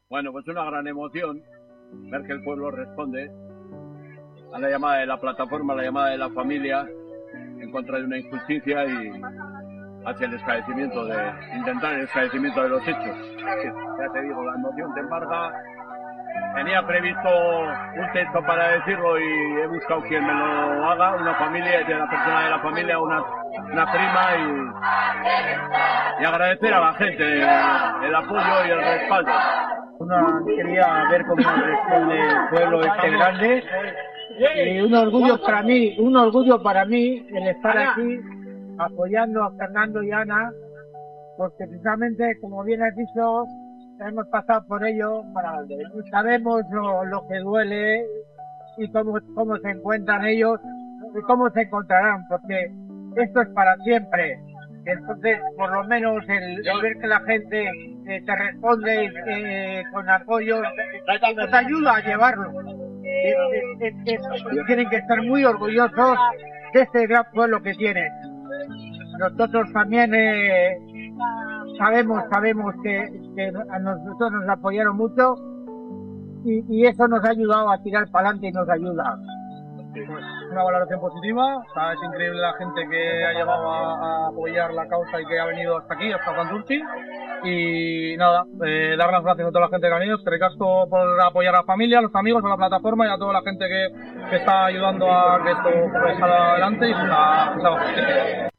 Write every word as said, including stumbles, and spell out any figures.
Bueno, pues una gran emoción ver que el pueblo responde a la llamada de la plataforma, a la llamada de la familia en contra de una injusticia y hacia el esclarecimiento de, intentar el esclarecimiento de los hechos. Ya te digo, la emoción te embarga. Tenía previsto un texto para decirlo y he buscado quien me lo haga, una familia, de la persona de la familia, una, una prima, y, y agradecer a la gente el apoyo y el respaldo. Una, quería ver cómo responde el pueblo este grande y un orgullo para mí, un orgullo para mí el estar aquí apoyando a Fernando y Ana, porque precisamente, como bien has dicho, hemos pasado por ello, para, sabemos lo, lo que duele y cómo, cómo se encuentran ellos y cómo se encontrarán, porque esto es para siempre. Entonces, por lo menos el, el ver que la gente eh, te responde eh, con apoyo, nos ayuda a llevarlo. Es, es, es, es, tienen que estar muy orgullosos de este gran pueblo que tienen. Nosotros también eh, sabemos, sabemos que, que a nosotros nos apoyaron mucho y, y eso nos ha ayudado a tirar para adelante y nos ayuda. Una valoración positiva, o sea, es increíble la gente que ha llegado a, a apoyar la causa y que ha venido hasta aquí, hasta Santurce. Y nada, eh, dar las gracias a toda la gente que ha venido, que recasco por apoyar a la familia, a los amigos, a la plataforma y a toda la gente que, que está ayudando a que esto pues, salga adelante y se haga justicia.